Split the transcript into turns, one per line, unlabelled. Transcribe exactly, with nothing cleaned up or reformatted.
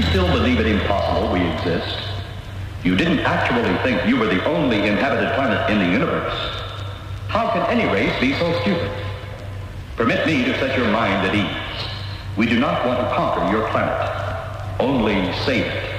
still believe it impossible we exist? You didn't actually think you were the only inhabited planet in the universe. How can any race be so stupid? Permit me to set your mind at ease. We do not want to conquer your planet, only save it.